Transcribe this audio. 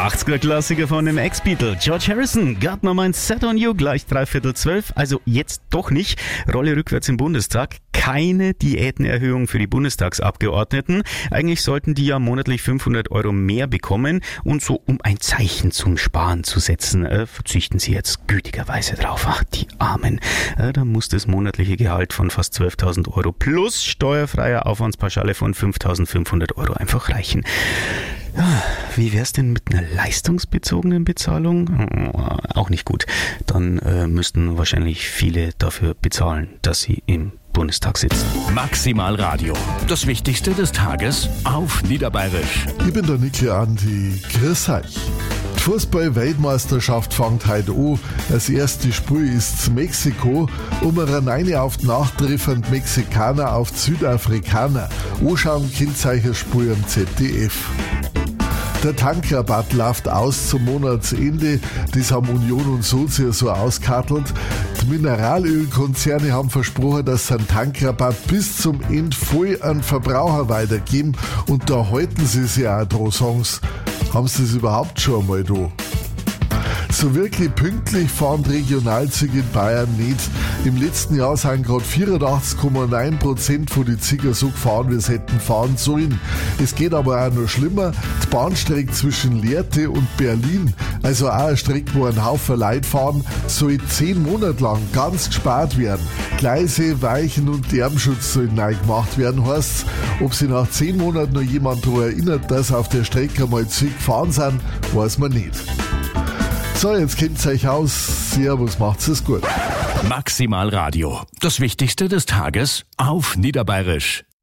80er-Klassiker von dem Ex-Beatle George Harrison. Got My Mind Set on You, gleich 11:45. Also jetzt doch nicht. Rolle rückwärts im Bundestag. Keine Diätenerhöhung für die Bundestagsabgeordneten. Eigentlich sollten die ja monatlich 500 € mehr bekommen. Und so, um ein Zeichen zum Sparen zu setzen, verzichten sie jetzt gütigerweise drauf. Ach, die Armen. Da muss das monatliche Gehalt von fast 12.000 € plus steuerfreier Aufwandspauschale von 5.500 € einfach reichen. Wie wär's denn mit einer leistungsbezogenen Bezahlung? Auch nicht gut. Dann müssten wahrscheinlich viele dafür bezahlen, dass sie im Bundestag sitzen. Maximal Radio. Das Wichtigste des Tages auf Niederbayerisch. Ich bin der Niki Andi. Grüß euch. Die Fußball-Weltmeisterschaft fängt heute an. Das erste Spiel ist Mexiko. Eine auf die Nacht treffen die Mexikaner auf die Südafrikaner. Anschauen könnt ihr euch ein Spiel am ZDF. Der Tankrabatt läuft aus zum Monatsende. Das haben Union und Sozi so auskartelt. Die Mineralölkonzerne haben versprochen, dass sie einen Tankrabatt bis zum Ende voll an Verbraucher weitergeben. Und da halten sie sich auch dran, sagen sie. Haben sie das überhaupt schon einmal da? So wirklich pünktlich fahren die Regionalzüge in Bayern nicht. Im letzten Jahr sind gerade 84,9% von den Zügen so gefahren, wie sie hätten fahren sollen. Es geht aber auch noch schlimmer. Die Bahnstrecke zwischen Lehrte und Berlin, also auch eine Strecke, wo ein Haufen Leute fahren, soll 10 Monate lang ganz gespart werden. Gleise, Weichen und Lärmschutz sollen neu gemacht werden, heißt's. Ob sich nach 10 Monaten noch jemand daran erinnert, dass auf der Strecke mal Züge gefahren sind, weiß man nicht. So, jetzt kennt ihr euch aus. Servus, macht's es gut. Maximal Radio. Das Wichtigste des Tages auf Niederbayerisch.